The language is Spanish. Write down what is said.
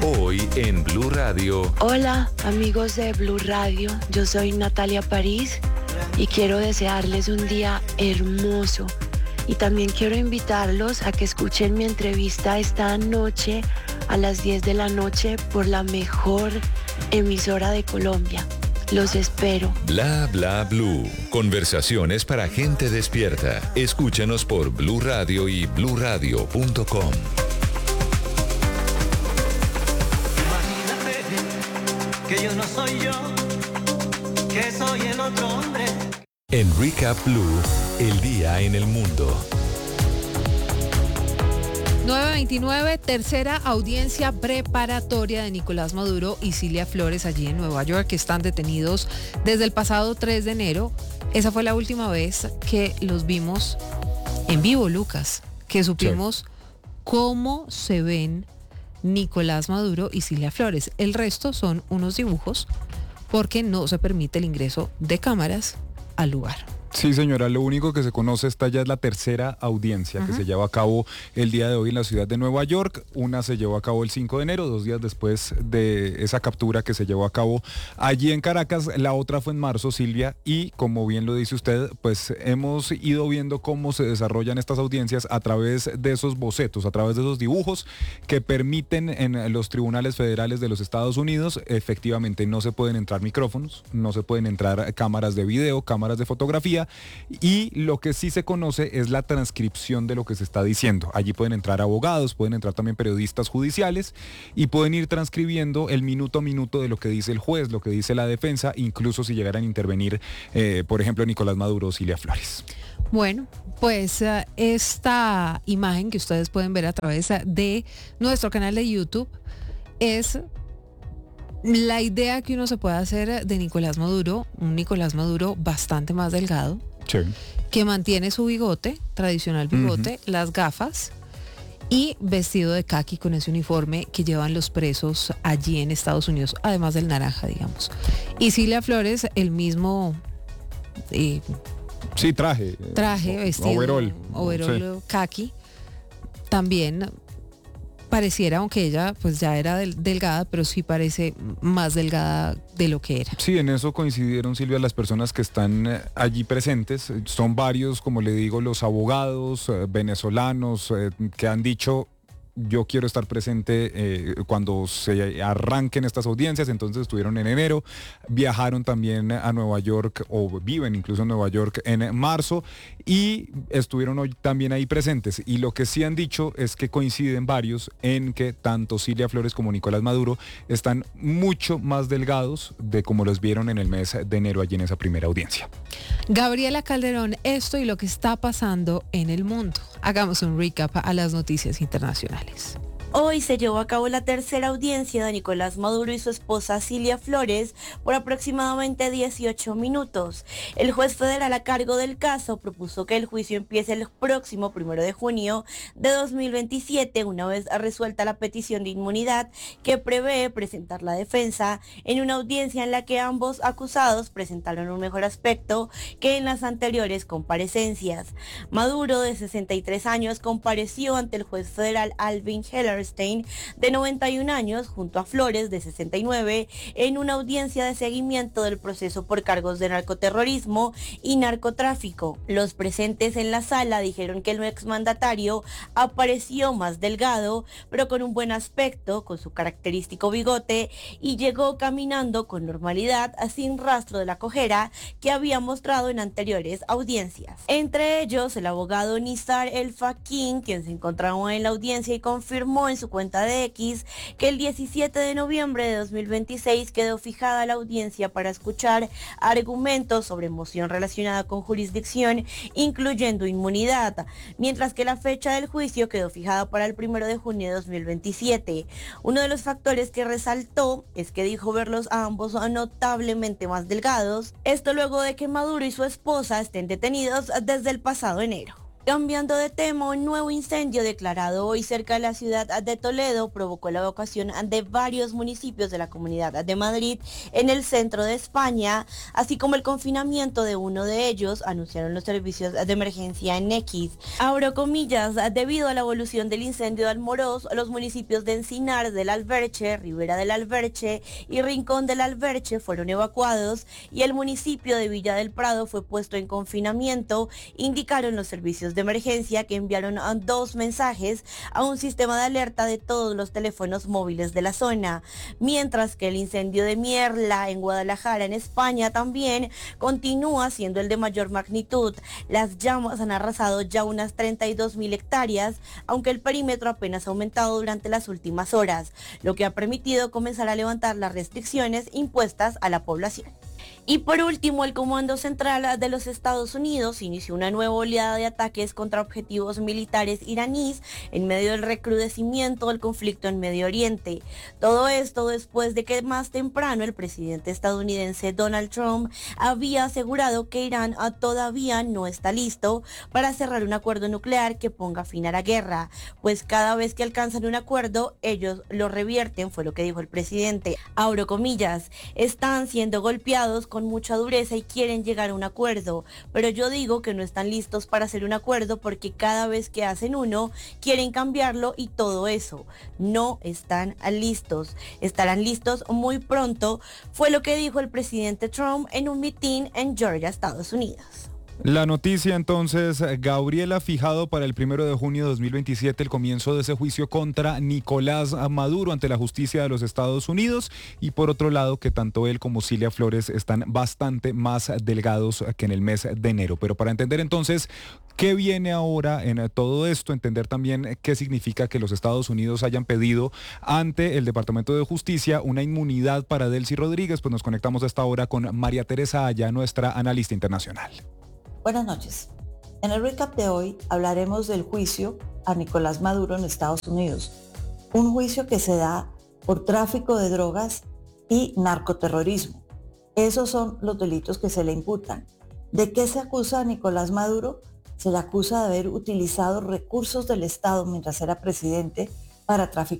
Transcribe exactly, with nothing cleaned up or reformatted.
Hoy en Blue Radio. Hola, amigos de Blue Radio. Yo soy Natalia París y quiero desearles un día hermoso. Y también quiero invitarlos a que escuchen mi entrevista esta noche a las diez de la noche por la mejor emisora de Colombia. Los espero. Bla bla blue. Conversaciones para gente despierta. Escúchanos por Blue Radio y blue radio punto com. Imagínate que yo no soy yo, que soy el otro hombre. En Recap Blue, el día en el mundo. nueve veintinueve, tercera audiencia preparatoria de Nicolás Maduro y Cilia Flores allí en Nueva York, que están detenidos desde el pasado tres de enero. Esa fue la última vez que los vimos en vivo, Lucas, que supimos sí. cómo se ven Nicolás Maduro y Cilia Flores. El resto son unos dibujos porque no se permite el ingreso de cámaras al lugar. Sí, señora, lo único que se conoce, esta ya es la tercera audiencia uh-huh. que se lleva a cabo el día de hoy en la ciudad de Nueva York. Una se llevó a cabo el cinco de enero, dos días después de esa captura que se llevó a cabo allí en Caracas. La otra fue en marzo, Silvia, y como bien lo dice usted, pues hemos ido viendo cómo se desarrollan estas audiencias a través de esos bocetos, a través de esos dibujos que permiten en los tribunales federales de los Estados Unidos. Efectivamente, no se pueden entrar micrófonos, no se pueden entrar cámaras de video, cámaras de fotografía, y lo que sí se conoce es la transcripción de lo que se está diciendo. Allí pueden entrar abogados, pueden entrar también periodistas judiciales y pueden ir transcribiendo el minuto a minuto de lo que dice el juez, lo que dice la defensa, incluso si llegaran a intervenir, eh, por ejemplo, Nicolás Maduro o Cilia Flores. Bueno, pues uh, esta imagen que ustedes pueden ver a través de nuestro canal de YouTube es la idea que uno se puede hacer de Nicolás Maduro, un Nicolás Maduro bastante más delgado, sí. que mantiene su bigote, tradicional bigote, uh-huh. las gafas y vestido de caqui con ese uniforme que llevan los presos allí en Estados Unidos, además del naranja, digamos. Y Cilia Flores, el mismo... Eh, sí, traje. Traje, vestido. Overall. Overall sí. Caqui. También... pareciera, aunque ella pues ya era del, delgada, pero sí parece más delgada de lo que era. Sí, en eso coincidieron, Silvia, las personas que están allí presentes. Son varios, como le digo, los abogados eh, venezolanos eh, que han dicho: yo quiero estar presente eh, cuando se arranquen estas audiencias. Entonces estuvieron en enero, viajaron también a Nueva York, o viven incluso en Nueva York en marzo, y estuvieron hoy también ahí presentes. Y lo que sí han dicho es que coinciden varios en que tanto Cilia Flores como Nicolás Maduro están mucho más delgados de como los vieron en el mes de enero allí en esa primera audiencia. Gabriela Calderón, esto y lo que está pasando en el mundo. Hagamos un recap a las noticias internacionales. Hoy se llevó a cabo la tercera audiencia de Nicolás Maduro y su esposa Cilia Flores por aproximadamente dieciocho minutos. El juez federal a cargo del caso propuso que el juicio empiece el próximo primero de junio de dos mil veintisiete, una vez resuelta la petición de inmunidad que prevé presentar la defensa en una audiencia en la que ambos acusados presentaron un mejor aspecto que en las anteriores comparecencias. Maduro, de sesenta y tres años, compareció ante el juez federal Alvin Heller, de noventa y un años, junto a Flores, de sesenta y nueve, en una audiencia de seguimiento del proceso por cargos de narcoterrorismo y narcotráfico. Los presentes en la sala dijeron que el exmandatario apareció más delgado, pero con un buen aspecto, con su característico bigote, y llegó caminando con normalidad, sin rastro de la cojera que había mostrado en anteriores audiencias. Entre ellos, el abogado Nizar El Faquín, quien se encontraba en la audiencia y confirmó en su cuenta de X que el diecisiete de noviembre de dos mil veintiséis quedó fijada la audiencia para escuchar argumentos sobre moción relacionada con jurisdicción, incluyendo inmunidad, mientras que la fecha del juicio quedó fijada para el primero de junio de dos mil veintisiete. Uno de los factores que resaltó es que dijo verlos a ambos notablemente más delgados, esto luego de que Maduro y su esposa estén detenidos desde el pasado enero. Cambiando de tema, un nuevo incendio declarado hoy cerca de la ciudad de Toledo provocó la evacuación de varios municipios de la Comunidad de Madrid en el centro de España, así como el confinamiento de uno de ellos, anunciaron los servicios de emergencia en X. Abro comillas, debido a la evolución del incendio de Almoroz, los municipios de Encinar del Alberche, Ribera del Alberche y Rincón del Alberche fueron evacuados y el municipio de Villa del Prado fue puesto en confinamiento, indicaron los servicios de emergencia que enviaron dos mensajes a un sistema de alerta de todos los teléfonos móviles de la zona, mientras que el incendio de Mierla en Guadalajara, en España, también continúa siendo el de mayor magnitud. Las llamas han arrasado ya unas treinta y dos mil hectáreas, aunque el perímetro apenas ha aumentado durante las últimas horas, lo que ha permitido comenzar a levantar las restricciones impuestas a la población. Y por último, el Comando Central de los Estados Unidos inició una nueva oleada de ataques contra objetivos militares iraníes en medio del recrudecimiento del conflicto en Medio Oriente. Todo esto después de que más temprano el presidente estadounidense Donald Trump había asegurado que Irán todavía no está listo para cerrar un acuerdo nuclear que ponga fin a la guerra, pues cada vez que alcanzan un acuerdo, ellos lo revierten, fue lo que dijo el presidente. Abro comillas, están siendo golpeados con mucha dureza y quieren llegar a un acuerdo, pero yo digo que no están listos para hacer un acuerdo porque cada vez que hacen uno, quieren cambiarlo y todo eso. No están listos. Estarán listos muy pronto, fue lo que dijo el presidente Trump en un mitin en Georgia, Estados Unidos. La noticia entonces, Gabriel, ha fijado para el primero de junio de dos mil veintisiete el comienzo de ese juicio contra Nicolás Maduro ante la justicia de los Estados Unidos, y por otro lado que tanto él como Cilia Flores están bastante más delgados que en el mes de enero. Pero para entender entonces qué viene ahora en todo esto, entender también qué significa que los Estados Unidos hayan pedido ante el Departamento de Justicia una inmunidad para Delcy Rodríguez, pues nos conectamos a esta hora con María Teresa Aya, nuestra analista internacional. Buenas noches. En el recap de hoy hablaremos del juicio a Nicolás Maduro en Estados Unidos. Un juicio que se da por tráfico de drogas y narcoterrorismo. Esos son los delitos que se le imputan. ¿De qué se acusa a Nicolás Maduro? Se le acusa de haber utilizado recursos del Estado mientras era presidente para traficar